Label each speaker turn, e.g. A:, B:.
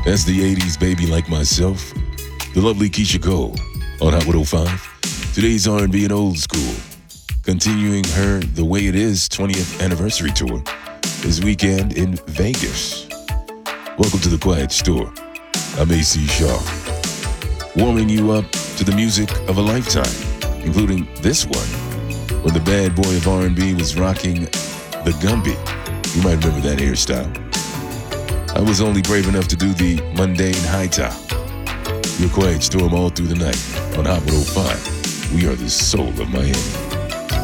A: That's the 80s baby like myself, the lovely Keisha Cole on Hot 105. Today's R&B and old school. Continuing her The Way It Is 20th anniversary tour this weekend in Vegas. Welcome to the Quiet Store. I'm AC Shaw. Warming you up to the music of a lifetime, including this one, when the bad boy of R&B was rocking the Gumby. You might remember that hairstyle. I was only brave enough to do the mundane high top. Your Quiet Storm all through the night on Hot 105. We are the soul of Miami.